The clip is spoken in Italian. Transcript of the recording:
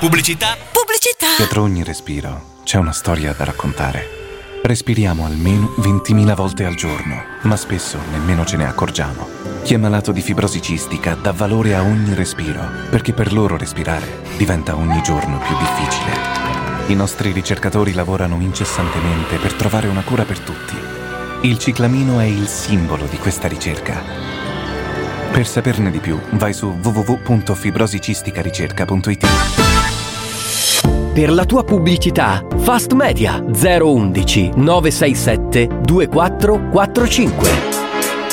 Pubblicità. Dietro ogni respiro c'è una storia da raccontare. Respiriamo almeno 20.000 volte al giorno, ma spesso nemmeno ce ne accorgiamo. Chi è malato di fibrosi cistica dà valore a ogni respiro, perché per loro respirare diventa ogni giorno più difficile. I nostri ricercatori lavorano incessantemente per trovare una cura per tutti. Il ciclamino è il simbolo di questa ricerca. Per saperne di più, vai su www.fibrosicisticaricerca.it. Per la tua pubblicità, Fast Media 011 967 2445.